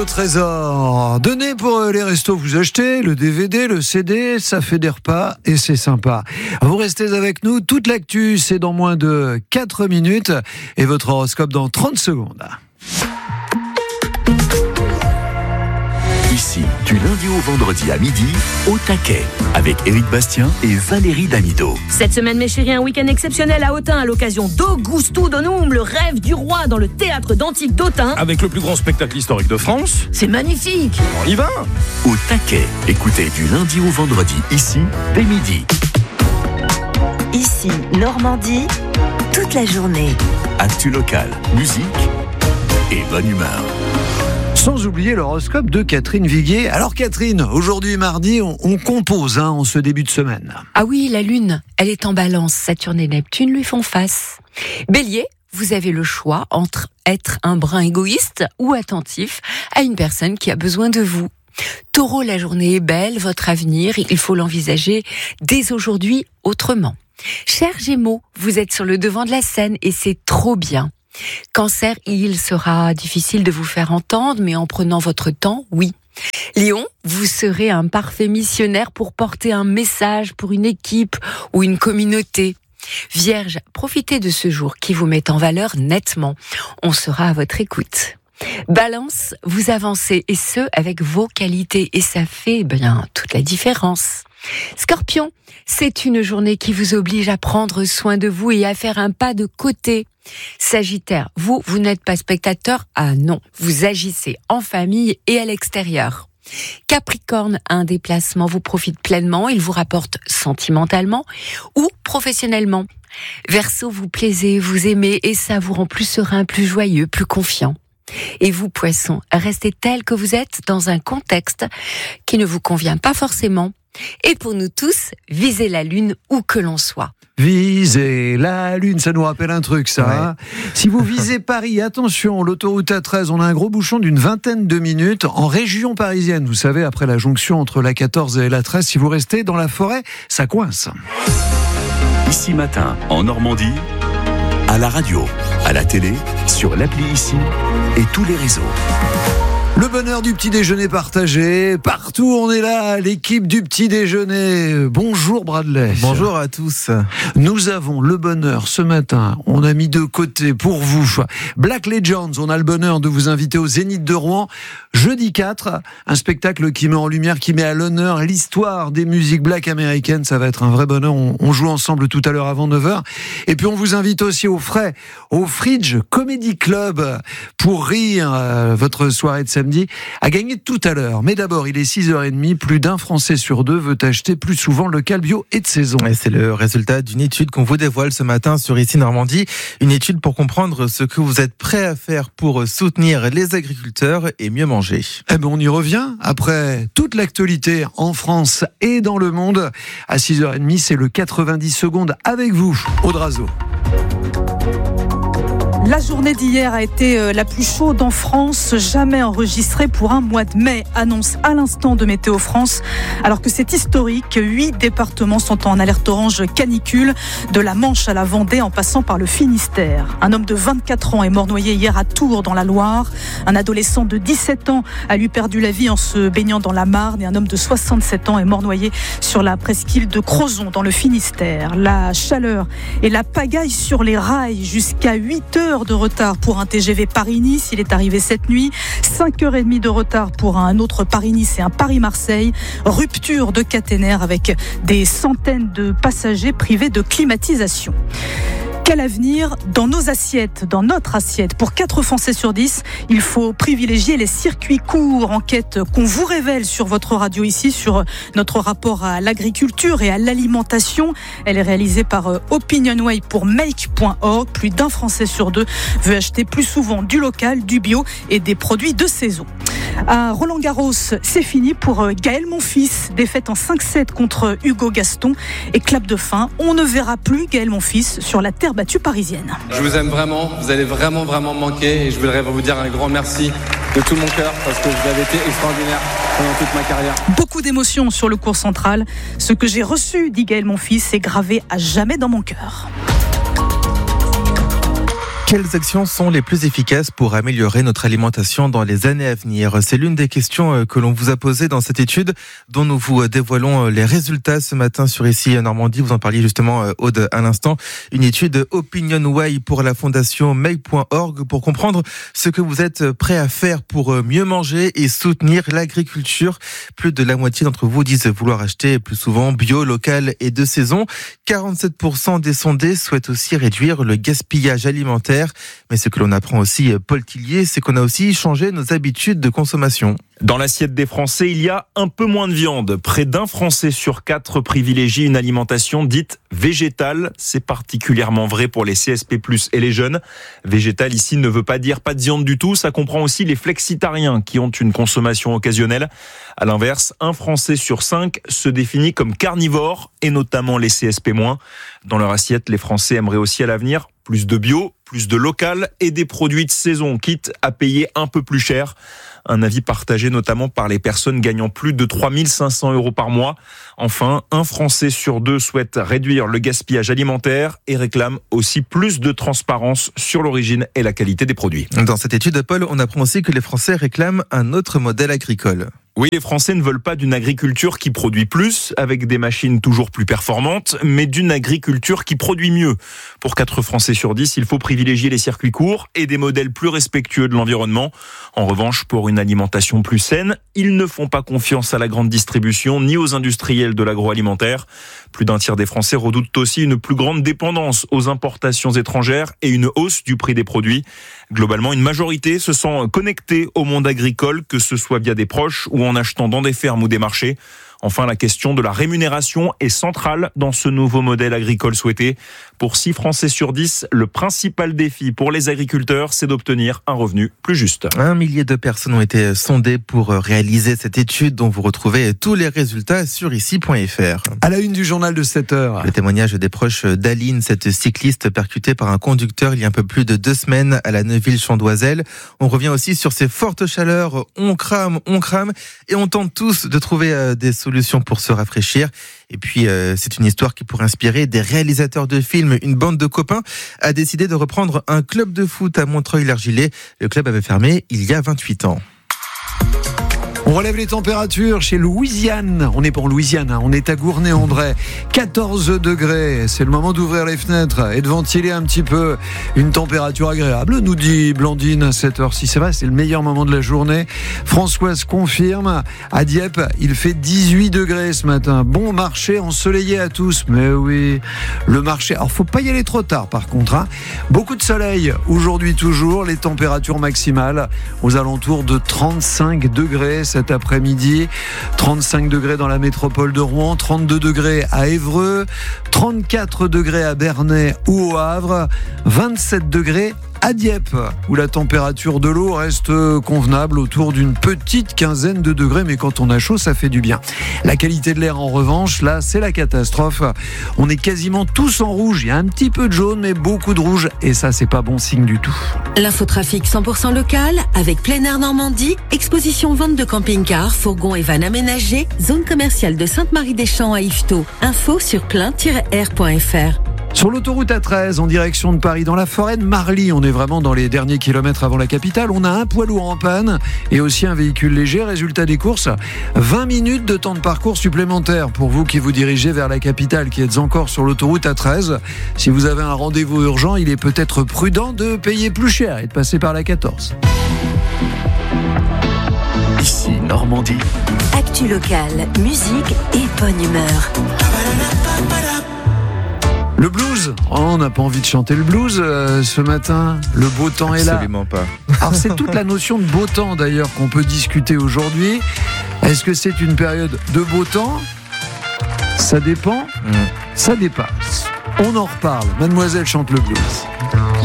trésor. Donnez pour les restos que vous achetez, le DVD, le CD, ça fait des repas et c'est sympa. Vous restez avec nous, toute l'actu, c'est dans moins de 4 minutes et votre horoscope dans 30 secondes. Ici, du lundi au vendredi à midi, au taquet, avec Éric Bastien et Valérie Damido. Cette semaine, mes chéris, un week-end exceptionnel à Autun à l'occasion d'Augusto Donum, le rêve du roi dans le théâtre d'Antique d'Autun. Avec le plus grand spectacle historique de France. C'est magnifique. On y va. Au taquet, écoutez du lundi au vendredi, ici, dès midi. Ici, Normandie, toute la journée. Actu locale, musique et bonne humeur. Sans oublier l'horoscope de Catherine Viguier. Alors Catherine, aujourd'hui mardi, on compose en ce début de semaine. Ah oui, la Lune, elle est en balance. Saturne et Neptune lui font face. Bélier, vous avez le choix entre être un brin égoïste ou attentif à une personne qui a besoin de vous. Taureau, la journée est belle, votre avenir, il faut l'envisager dès aujourd'hui autrement. Cher Gémeaux, vous êtes sur le devant de la scène et c'est trop bien. Cancer, il sera difficile de vous faire entendre, mais en prenant votre temps, oui. Lion, vous serez un parfait missionnaire pour porter un message pour une équipe ou une communauté. Vierge, profitez de ce jour qui vous met en valeur nettement. On sera à votre écoute. Balance, vous avancez et ce, avec vos qualités et ça fait bien toute la différence. Scorpion, c'est une journée qui vous oblige à prendre soin de vous et à faire un pas de côté. Sagittaire, vous n'êtes pas spectateur, ah non, vous agissez en famille et à l'extérieur. Capricorne, un déplacement vous profite pleinement, il vous rapporte sentimentalement ou professionnellement. Verseau, vous plaisez, vous aimez et ça vous rend plus serein, plus joyeux, plus confiant. Et vous, Poissons, restez tel que vous êtes dans un contexte qui ne vous convient pas forcément. Et pour nous tous, visez la Lune où que l'on soit. Visez la Lune, ça nous rappelle un truc, ça. Ouais. Hein. Si vous visez Paris, attention, l'autoroute A13, on a un gros bouchon d'une vingtaine de minutes en région parisienne. Vous savez, après la jonction entre la 14 et la 13, si vous restez dans la forêt, ça coince. Ici matin, en Normandie, à la radio, à la télé, sur l'appli Ici et tous les réseaux. Le bonheur du petit déjeuner partagé, partout on est là, l'équipe du petit déjeuner. Bonjour Bradley. Bonjour à tous. Nous avons le bonheur ce matin, on a mis de côté pour vous Black Legends, on a le bonheur de vous inviter au Zénith de Rouen, jeudi 4, un spectacle qui met en lumière, qui met à l'honneur l'histoire des musiques black américaines, ça va être un vrai bonheur, on joue ensemble tout à l'heure avant 9h, et puis on vous invite aussi au Frais, au Fridge Comedy Club, pour rire votre soirée de samedi, à gagner tout à l'heure. Mais d'abord, il est 6h30, plus d'un Français sur deux veut acheter plus souvent local, bio et de saison. Et c'est le résultat d'une étude qu'on vous dévoile ce matin sur Ici Normandie. Une étude pour comprendre ce que vous êtes prêt à faire pour soutenir les agriculteurs et mieux manger. Eh ben, on y revient après toute l'actualité en France et dans le monde. À 6h30, c'est le 90 secondes avec vous, Audrazo. La journée d'hier a été la plus chaude en France, jamais enregistrée pour un mois de mai, annonce à l'instant de Météo France. Alors que c'est historique, 8 départements sont en alerte orange canicule, de la Manche à la Vendée en passant par le Finistère. Un homme de 24 ans est mort noyé hier à Tours dans la Loire. Un adolescent de 17 ans a lui perdu la vie en se baignant dans la Marne et un homme de 67 ans est mort noyé sur la presqu'île de Crozon dans le Finistère. La chaleur et la pagaille sur les rails, jusqu'à 8 heures de retard pour un TGV Paris-Nice, il est arrivé cette nuit, 5h30 de retard pour un autre Paris-Nice et un Paris-Marseille, rupture de caténaire avec des centaines de passagers privés de climatisation. Quel avenir dans nos assiettes, dans notre assiette? Pour 4 Français sur 10, il faut privilégier les circuits courts. Enquête qu'on vous révèle sur votre radio ici, sur notre rapport à l'agriculture et à l'alimentation. Elle est réalisée par Opinionway pour Make.org. Plus d'un Français sur 2 veut acheter plus souvent du local, du bio et des produits de saison. À Roland-Garros, c'est fini pour Gaël Monfils. Défaite en 5-7 contre Hugo Gaston. Et clap de fin, on ne verra plus Gaël Monfils sur la terre battue parisienne. Je vous aime vraiment, vous allez vraiment me manquer et je voudrais vous dire un grand merci de tout mon cœur parce que vous avez été extraordinaire pendant toute ma carrière. Beaucoup d'émotions sur le court central. Ce que j'ai reçu, dit Gaël Monfils, est gravé à jamais dans mon cœur. Quelles actions sont les plus efficaces pour améliorer notre alimentation dans les années à venir ? C'est l'une des questions que l'on vous a posées dans cette étude dont nous vous dévoilons les résultats ce matin sur Ici Normandie. Vous en parliez justement, Aude, à l'instant. Une étude OpinionWay pour la fondation Make.org pour comprendre ce que vous êtes prêt à faire pour mieux manger et soutenir l'agriculture. Plus de la moitié d'entre vous disent vouloir acheter plus souvent bio, local et de saison. 47% des sondés souhaitent aussi réduire le gaspillage alimentaire. Mais ce que l'on apprend aussi, Paul Tillier, c'est qu'on a aussi changé nos habitudes de consommation. Dans l'assiette des Français, il y a un peu moins de viande. Près d'un Français sur 4 privilégie une alimentation dite végétale. C'est particulièrement vrai pour les CSP+, et les jeunes. Végétal ici ne veut pas dire pas de viande du tout. Ça comprend aussi les flexitariens qui ont une consommation occasionnelle. À l'inverse, un Français sur 5 se définit comme carnivore, et notamment les CSP-. Dans leur assiette, les Français aimeraient aussi à l'avenir plus de bio, plus de local et des produits de saison, quitte à payer un peu plus cher. Un avis partagé notamment par les personnes gagnant plus de 3 500 € par mois. Enfin, un Français sur 2 souhaite réduire le gaspillage alimentaire et réclame aussi plus de transparence sur l'origine et la qualité des produits. Dans cette étude, Paul, on apprend aussi que les Français réclament un autre modèle agricole. Oui, les Français ne veulent pas d'une agriculture qui produit plus, avec des machines toujours plus performantes, mais d'une agriculture qui produit mieux. Pour 4 Français sur 10, il faut privilégier les circuits courts et des modèles plus respectueux de l'environnement. En revanche, pour une alimentation plus saine, ils ne font pas confiance à la grande distribution ni aux industriels de l'agroalimentaire. Plus d'un tiers des Français redoutent aussi une plus grande dépendance aux importations étrangères et une hausse du prix des produits. Globalement, une majorité se sent connectée au monde agricole, que ce soit via des proches ou en achetant dans des fermes ou des marchés. Enfin, la question de la rémunération est centrale dans ce nouveau modèle agricole souhaité. Pour 6 Français sur 10, le principal défi pour les agriculteurs, c'est d'obtenir un revenu plus juste. 1 millier de personnes ont été sondées pour réaliser cette étude dont vous retrouvez tous les résultats sur ici.fr. À la une du journal de 7h. Le témoignage des proches d'Aline, cette cycliste percutée par un conducteur il y a un peu plus de 2 semaines à la Neuville-Chandoiselle. On revient aussi sur ces fortes chaleurs. On crame et on tente tous de trouver des solutions pour se rafraîchir. Et puis, c'est une histoire qui pourrait inspirer des réalisateurs de films. Une bande de copains a décidé de reprendre un club de foot à Montreuil-l'Argilais. Le club avait fermé il y a 28 ans. On relève les températures chez Louisiane. On n'est pas en Louisiane, on est à Gournay-en-Bray. 14 degrés. C'est le moment d'ouvrir les fenêtres et de ventiler un petit peu. Une température agréable, nous dit Blandine à cette heure-ci. C'est vrai, c'est le meilleur moment de la journée. Françoise confirme. À Dieppe, il fait 18 degrés ce matin. Bon marché ensoleillé à tous. Mais oui, le marché. Alors, faut pas y aller trop tard par contre. Beaucoup de soleil aujourd'hui toujours. Les températures maximales aux alentours de 35 degrés. Cet après-midi, 35 degrés dans la métropole de Rouen, 32 degrés à Évreux, 34 degrés à Bernay ou au Havre, 27 degrés à Dieppe, où la température de l'eau reste convenable, autour d'une petite quinzaine de degrés, mais quand on a chaud, ça fait du bien. La qualité de l'air, en revanche, là, c'est la catastrophe. On est quasiment tous en rouge. Il y a un petit peu de jaune, mais beaucoup de rouge, et ça, c'est pas bon signe du tout. L'infotrafic 100% local, avec Plein Air Normandie, exposition vente de camping-cars, fourgons et vannes aménagés, zone commerciale de Sainte-Marie-des-Champs à Yvetot. Info sur plein-air.fr. Sur l'autoroute A13, en direction de Paris, dans la forêt de Marly, on est vraiment dans les derniers kilomètres avant la capitale. On a un poids lourd en panne et aussi un véhicule léger. Résultat des courses, 20 minutes de temps de parcours supplémentaire pour vous qui vous dirigez vers la capitale, qui êtes encore sur l'autoroute A13. Si vous avez un rendez-vous urgent, il est peut-être prudent de payer plus cher et de passer par la 14. Ici Normandie. Actu locale, musique et bonne humeur. Le blues, on n'a pas envie de chanter le blues ce matin. Le beau temps est là. Absolument pas. Alors c'est toute la notion de beau temps d'ailleurs qu'on peut discuter aujourd'hui. Est-ce que c'est une période de beau temps ? Ça dépend. Ça dépasse. On en reparle. Mademoiselle chante le blues.